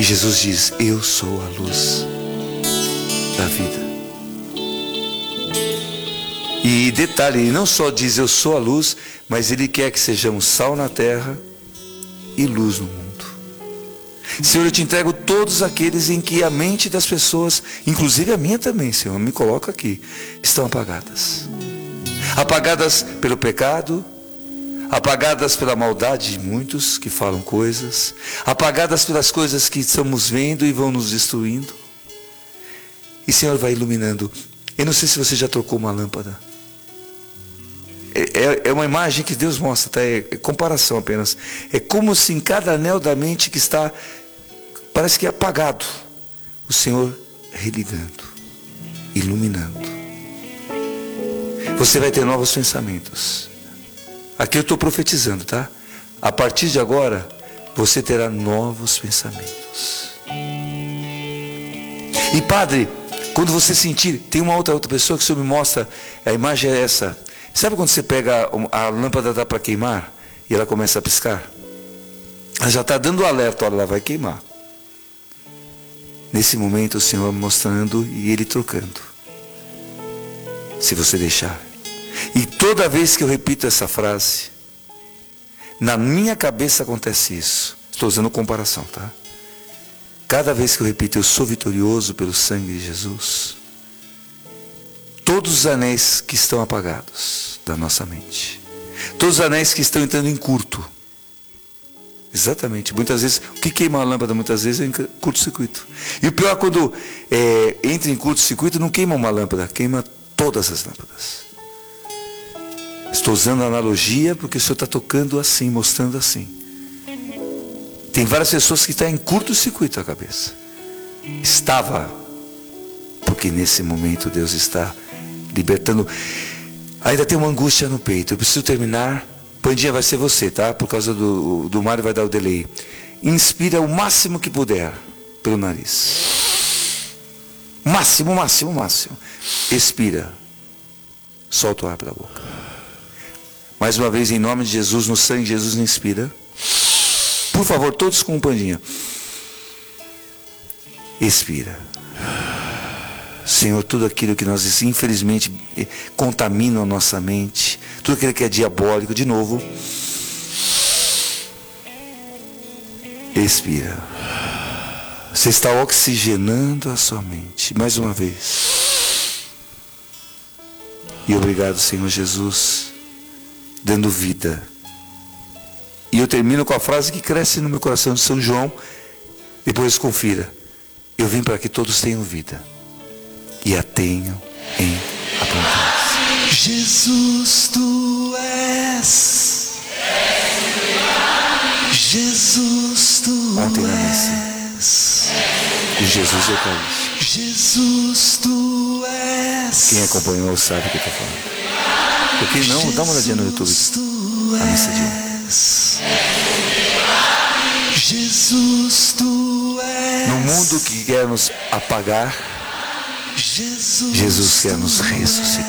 E Jesus diz: eu sou a luz da vida. E detalhe, ele não só diz eu sou a luz, mas ele quer que sejamos sal na terra e luz no mundo. Senhor, eu te entrego todos aqueles em que a mente das pessoas, inclusive a minha também, Senhor, me coloca aqui, estão apagadas. Apagadas pelo pecado, apagadas pela maldade de muitos que falam coisas, apagadas pelas coisas que estamos vendo e vão nos destruindo. E Senhor, vai iluminando. Eu não sei se você já trocou uma lâmpada. É uma imagem que Deus mostra, tá? É comparação apenas. É como se em cada anel da mente que está, parece que é apagado, o Senhor religando, iluminando. Você vai ter novos pensamentos. Aqui eu estou profetizando, tá? A partir de agora, você terá novos pensamentos. E Padre, quando você sentir, tem uma outra pessoa que o Senhor me mostra, a imagem é essa. Sabe quando você pega a lâmpada, dá para queimar e ela começa a piscar? Ela já está dando o alerta, olha, ela vai queimar. Nesse momento o Senhor mostrando e Ele trocando. Se você deixar. E toda vez que eu repito essa frase, na minha cabeça acontece isso. Estou usando comparação, tá? Cada vez que eu repito, eu sou vitorioso pelo sangue de Jesus. Todos os anéis que estão apagados da nossa mente. Todos os anéis que estão entrando em curto. Exatamente. Muitas vezes, o que queima a lâmpada muitas vezes é curto-circuito. E o pior é quando entra em curto-circuito, não queima uma lâmpada, queima todas as lâmpadas. Estou usando a analogia porque o Senhor está tocando assim, mostrando assim. Tem várias pessoas que estão em curto-circuito a cabeça. Estava, porque nesse momento Deus está libertando. Ainda tem uma angústia no peito. Eu preciso terminar. Pandinha, vai ser você, tá? Por causa do Mário vai dar o delay. Inspira o máximo que puder pelo nariz. Máximo, máximo, máximo. Expira. Solta o ar pela boca. Mais uma vez, em nome de Jesus, no sangue de Jesus, inspira. Por favor, todos com um Pandinha. Expira. Senhor, tudo aquilo que nós, infelizmente, contaminam a nossa mente, tudo aquilo que é diabólico, de novo. Expira. Você está oxigenando a sua mente. Mais uma vez. E obrigado, Senhor Jesus, dando vida. E eu termino com a frase que cresce no meu coração de São João. Depois confira. Eu vim para que todos tenham vida. E a tenham em abundância. Jesus, tu és. Jesus, tu Ontem na missa. és. E Jesus Eucarístico. Jesus, tu és. Quem acompanhou sabe o que eu estou falando. Por que não? Dá uma olhadinha no YouTube. A missa de ontem. Jesus, tu és. No mundo que quer nos apagar, Jesus quer nos ressuscitar.